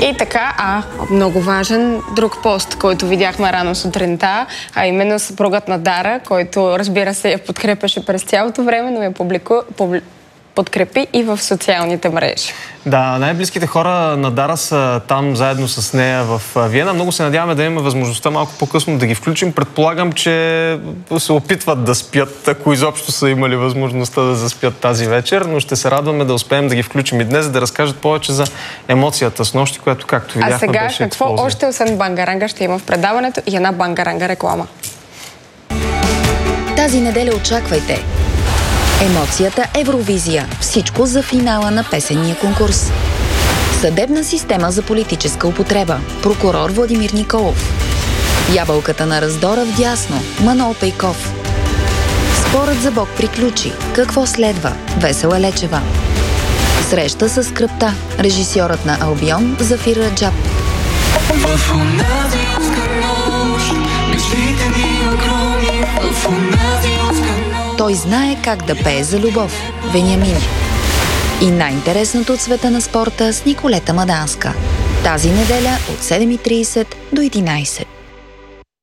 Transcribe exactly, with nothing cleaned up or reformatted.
И така, а много важен друг пост, който видяхме рано сутринта, а именно съпругът на Дара, който, разбира се, я подкрепяше през цялото време, но я публику... публи... подкрепи и в социалните мрежи. Да, най-близките хора на Дара са там заедно с нея в Виена. Много се надяваме да имаме възможността малко по-късно да ги включим. Предполагам, че се опитват да спят, ако изобщо са имали възможността да заспят тази вечер, но ще се радваме да успеем да ги включим и днес, да разкажат повече за емоцията с нощи, която, както видяхме, беше експлозия. А сега какво още освен бангаранга ще има в предаването и една бангаранга реклама? Тази неделя очаквайте емоцията Евровизия. Всичко за финала на песенния конкурс. Съдебна система за политическа употреба. Прокурор Владимир Николов. Ябълката на раздора вдясно. Манол Пейков. Спорът за Бог приключи. Какво следва? Весела Лечева. Среща с скръпта. Режисьорът на Албион Зафир Раджаб. Той знае как да пее за любов. Вениамин. И най-интересното от света на спорта с Николета Маданска. Тази неделя от седем и трийсет до единайсет.